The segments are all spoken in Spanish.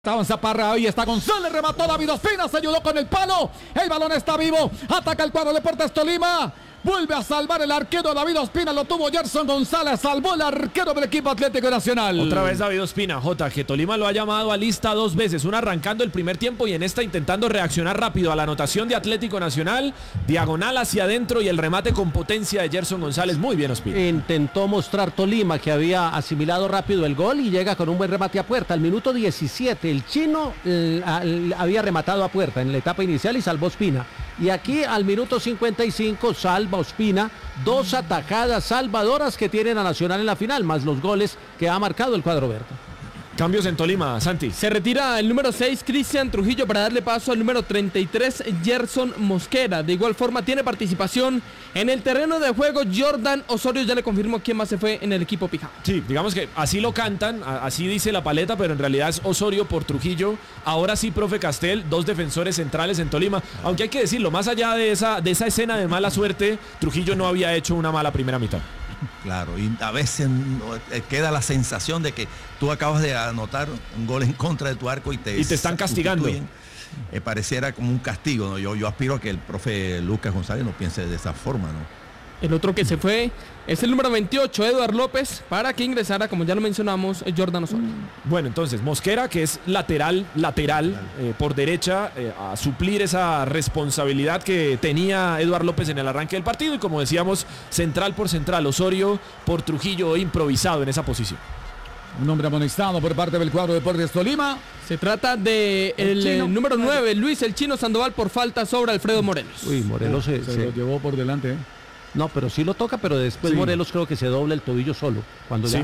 Avanza Parra, ahí está González, remató David Ospina, se ayudó con el palo, el balón está vivo, ataca el cuadro de Deportes Tolima, vuelve a salvar el arquero David Ospina, lo tuvo Gerson González, salvó el arquero del equipo Atlético Nacional. Otra vez David Ospina, que Tolima lo ha llamado a lista dos veces, una arrancando el primer tiempo y en esta intentando reaccionar rápido a la anotación de Atlético Nacional, diagonal hacia adentro y el remate con potencia de Gerson González, muy bien Ospina. Intentó mostrar Tolima que había asimilado rápido el gol y llega con un buen remate a puerta. Al minuto 17 el chino había rematado a puerta en la etapa inicial y salvó Ospina. Y aquí al minuto 55 salva Ospina, dos atajadas salvadoras que tienen a Nacional en la final, más los goles que ha marcado el cuadro verde. Cambios en Tolima, Santi. Se retira el número 6, Cristian Trujillo, para darle paso al número 33, Gerson Mosquera. De igual forma tiene participación en el terreno de juego Jordan Osorio, ya le confirmó quién más se fue en el equipo Pijao. Sí, digamos que así lo cantan, así dice la paleta, pero en realidad es Osorio por Trujillo. Ahora sí, profe Castel, dos defensores centrales en Tolima. Aunque hay que decirlo, más allá de esa escena de mala suerte, Trujillo no había hecho una mala primera mitad. Claro, y a veces queda la sensación de que tú acabas de anotar un gol en contra de tu arco y te están castigando. Pareciera como un castigo, ¿no? Yo aspiro a que el profe Lucas González no piense de esa forma, ¿no? El otro que se fue es el número 28, Eduard López, para que ingresara, como ya lo mencionamos, Jordan Osorio. Bueno, entonces, Mosquera, que es lateral, por derecha, a suplir esa responsabilidad que tenía Eduard López en el arranque del partido. Y como decíamos, central por central, Osorio por Trujillo, improvisado en esa posición. Un hombre amonestado por parte del cuadro de Deportes Tolima. Se trata de el número 9, Luis el Chino Sandoval, por falta sobre Alfredo Morelos. Uy, Morelos se lo llevó por delante, No, pero sí lo toca, pero después sí. Morelos creo que se dobla el tobillo solo. Cuando sí. ya...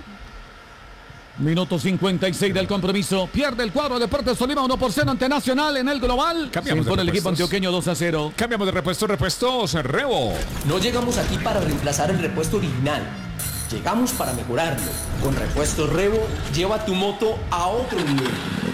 Minuto 56 del compromiso. Pierde el cuadro de Deportes Tolima 1-0 ante Nacional en el global. Cambiamos por el equipo antioqueño 2-0. Cambiamos de repuestos, Rebo. No llegamos aquí para reemplazar el repuesto original. Llegamos para mejorarlo. Con Repuestos Rebo, lleva tu moto a otro nivel.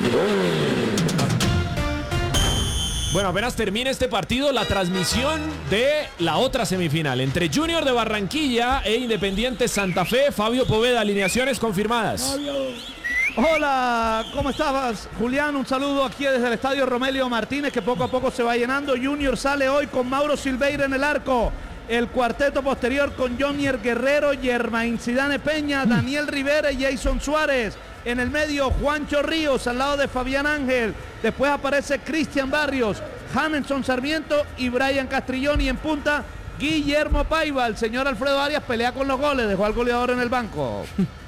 Bueno, apenas termina este partido, la transmisión de la otra semifinal entre Junior de Barranquilla e Independiente Santa Fe. Fabio Poveda, alineaciones confirmadas. Fabio. Hola, ¿cómo estabas, Julián? Un saludo aquí desde el estadio Romelio Martínez, que poco a poco se va llenando. Junior sale hoy con Mauro Silveira en el arco. El cuarteto posterior con Jonier Guerrero, Yermain Zidane Peña, Daniel Rivera y Jason Suárez. En el medio, Juancho Ríos al lado de Fabián Ángel. Después aparece Cristian Barrios, Hanelson Sarmiento y Brian Castrillón. Y en punta, Guillermo Paiva. El señor Alfredo Arias pelea con los goles, dejó al goleador en el banco.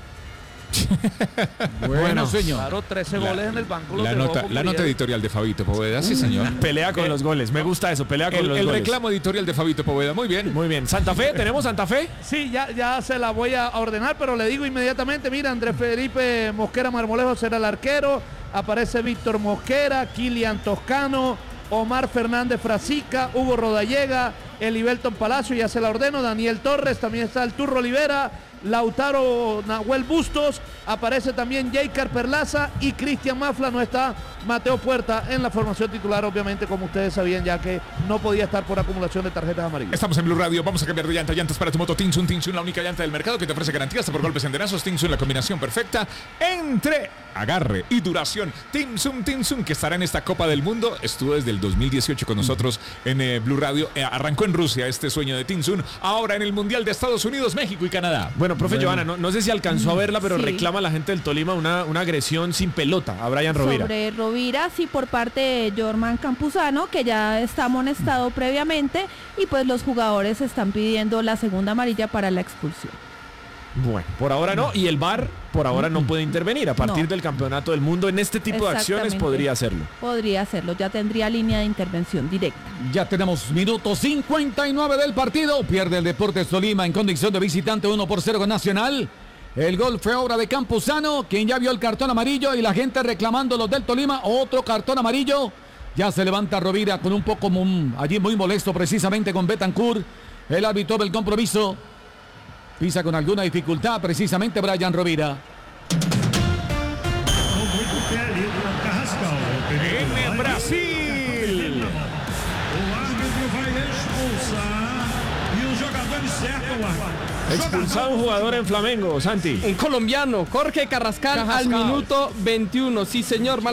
Bueno, señor. Claro, 13 goles en el banco. La nota editorial de Fabito Poveda, sí, señor. Pelea con los goles, me gusta eso, pelea con los goles. El reclamo editorial de Fabito Poveda, muy bien. Muy bien, ¿Santa Fe? ¿Tenemos Santa Fe? Sí, ya se la voy a ordenar, pero le digo inmediatamente, mira, Andrés Felipe Mosquera Marmolejo será el arquero, aparece Víctor Mosquera, Kilian Toscano, Omar Fernández Frasica, Hugo Rodallega, Elivelton Palacio, ya se la ordeno, Daniel Torres, también está el Turro Olivera, Lautaro Nahuel Bustos, aparece también Jaycar Perlaza y Cristian Mafla, no está Mateo Puerta en la formación titular, obviamente, como ustedes sabían, ya que no podía estar por acumulación de tarjetas amarillas. Estamos en Blue Radio, vamos a cambiar de llantas para tu moto Tinsun, la única llanta del mercado que te ofrece garantía hasta por golpes enderazos. Tinsun, la combinación perfecta entre agarre y duración. Tinsun, que estará en esta Copa del Mundo, estuvo desde el 2018 con nosotros en Blue Radio, arrancó en Rusia este sueño de Tinsun, ahora en el Mundial de Estados Unidos, México y Canadá. Bueno, profe Johanna, no sé si alcanzó a verla, pero sí. Reclama la gente del Tolima una agresión sin pelota a Brian Rovira. Sobre Rovira, sí, por parte de Jorman Campuzano, que ya está amonestado previamente, y pues los jugadores están pidiendo la segunda amarilla para la expulsión. Bueno, por ahora no, y el VAR por ahora no puede intervenir. A partir del Campeonato del Mundo en este tipo de acciones podría hacerlo. Podría hacerlo, ya tendría línea de intervención directa. Ya tenemos minuto 59 del partido. Pierde el Deportes Tolima en condición de visitante 1-0 con Nacional. El gol fue obra de Campuzano, quien ya vio el cartón amarillo y la gente reclamando los del Tolima. Otro cartón amarillo. Ya se levanta Rovira con un poco allí muy molesto precisamente con Betancourt. El árbitro del compromiso. Pisa con alguna dificultad precisamente Brian Rovira. En Brasil. Expulsado un jugador en Flamengo, Santi. Un colombiano, Jorge Carrascal al minuto 21. Sí, señor.